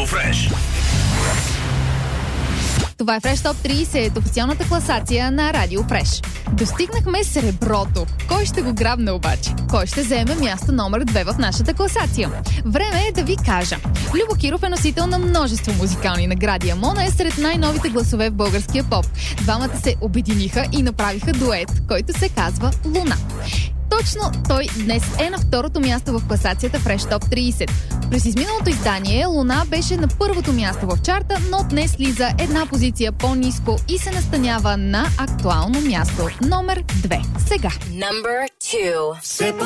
Фреш. Това е Fresh Top 30, официалната класация на Радио Фреш. Достигнахме среброто. Кой ще го грабне обаче? Кой ще вземе място номер 2 в нашата класация? Време е да ви кажа. Любо Киров е носител на множество музикални награди. Мона е сред най-новите гласове в българския поп. Двамата се обединиха и направиха дует, който се казва Луна. Точно той днес е на второто място в класацията Fresh Top 30. През изминалото издание Луна беше на първото място в чарта, но днес слиза една позиция по-ниско и се настанява на актуално място номер 2. Сега. Number 2.